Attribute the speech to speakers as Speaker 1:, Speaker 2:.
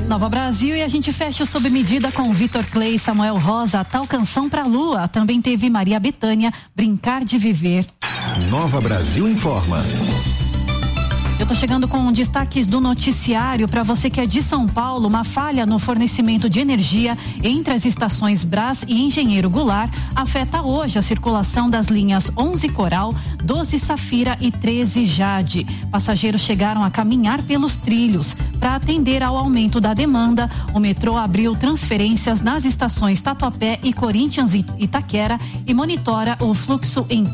Speaker 1: Nova Brasil, e a gente fecha sob medida com Vitor Clay, Samuel Rosa, Tal Canção pra Lua. Também teve Maria Bethânia, Brincar de Viver.
Speaker 2: Nova Brasil informa.
Speaker 1: Eu tô chegando com destaques do noticiário para você que é de São Paulo. Uma falha no fornecimento de energia entre as estações Brás e Engenheiro Goulart afeta hoje a circulação das linhas 11 Coral, 12 Safira e 13 Jade. Passageiros chegaram a caminhar pelos trilhos. Para atender ao aumento da demanda, o metrô abriu transferências nas estações Tatuapé e Corinthians e Itaquera e monitora o fluxo em